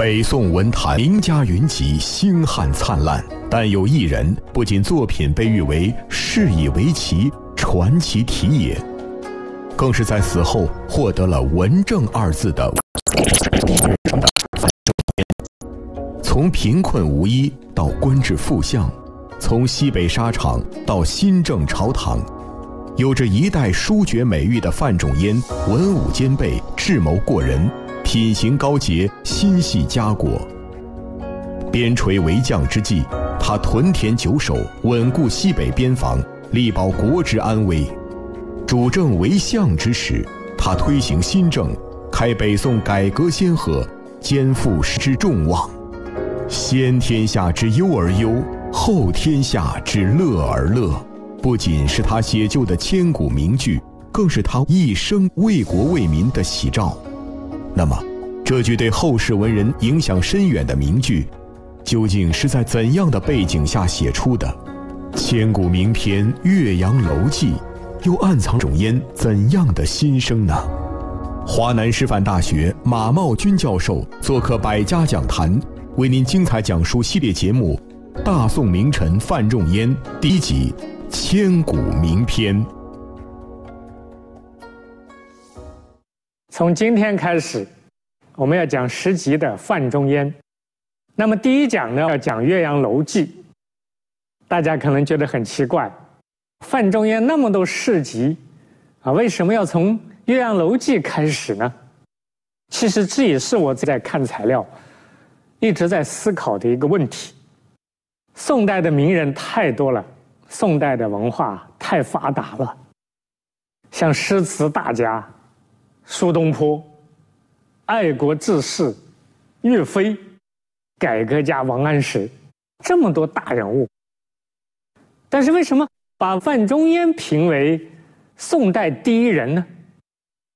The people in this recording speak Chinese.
北宋文坛名家云集，星汉灿烂，但有一人不仅作品被誉为世以为奇、传奇题也，更是在死后获得了文正二字的从贫困无依到官至副相，从西北沙场到新政朝堂，有着一代书绝美誉的范仲淹，文武兼备，智谋过人，品行高洁，心系家国。边陲为将之际，他屯田久守，稳固西北边防，力保国之安危；主政为相之时，他推行新政，开北宋改革先河，肩负时之重望。先天下之忧而忧，后天下之乐而乐，不仅是他写就的千古名句，更是他一生为国为民的喜照。那么，这句对后世文人影响深远的名句，究竟是在怎样的背景下写出的？千古名篇《岳阳楼记》，又暗藏仲淹怎样的心声呢？华南师范大学马茂军教授做客百家讲坛，为您精彩讲述系列节目《大宋名臣范仲淹》第一集《千古名篇》。 从今天开始，我们要讲10集的范仲淹。那么第一讲呢，要讲《岳阳楼记》。大家可能觉得很奇怪，范仲淹那么多事迹为什么要从《岳阳楼记》开始呢？其实这也是我在看材料一直在思考的一个问题。宋代的名人太多了，宋代的文化太发达了，像诗词大家苏东坡、爱国志士岳飞、改革家王安石，这么多大人物，但是为什么把范仲淹评为宋代第一人呢？